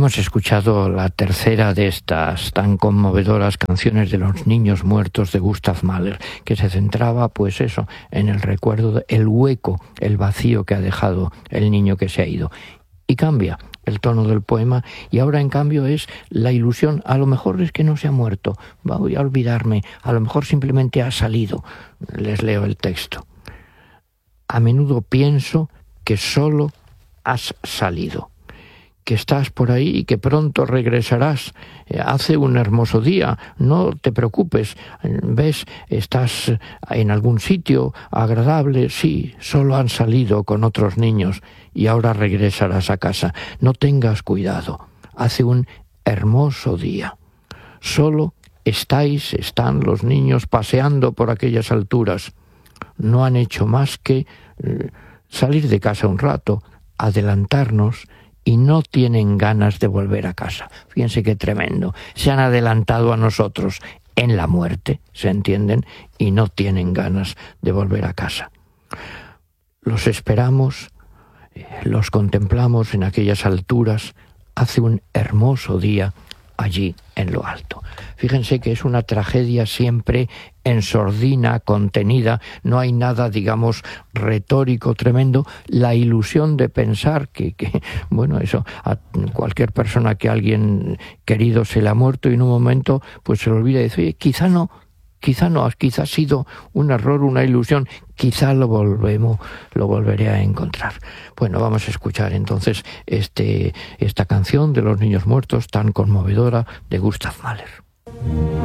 Hemos escuchado la tercera de estas tan conmovedoras canciones de los niños muertos de Gustav Mahler, que se centraba, pues eso, en el recuerdo, el hueco, el vacío que ha dejado el niño que se ha ido. Y cambia el tono del poema, y ahora en cambio es la ilusión. A lo mejor es que no se ha muerto, voy a olvidarme, a lo mejor simplemente ha salido. Les leo el texto. A menudo pienso que solo has salido, que estás por ahí y que pronto regresarás. Hace un hermoso día, no te preocupes. ¿Ves? Estás en algún sitio agradable. Sí, solo han salido con otros niños y ahora regresarás a casa. No tengas cuidado. Hace un hermoso día. Solo están los niños paseando por aquellas alturas. No han hecho más que salir de casa un rato, adelantarnos, y no tienen ganas de volver a casa. Fíjense qué tremendo. Se han adelantado a nosotros en la muerte, ¿se entienden? Y no tienen ganas de volver a casa. Los esperamos, los contemplamos en aquellas alturas. Hace un hermoso día allí en lo alto. Fíjense que es una tragedia siempre en sordina, contenida, no hay nada, digamos, retórico tremendo, la ilusión de pensar que bueno, eso, a cualquier persona que alguien querido se le ha muerto y en un momento pues se le olvida y dice, oye, quizá ha sido un error, una ilusión, quizá lo volveré a encontrar. Bueno, vamos a escuchar entonces esta canción de los niños muertos tan conmovedora de Gustav Mahler.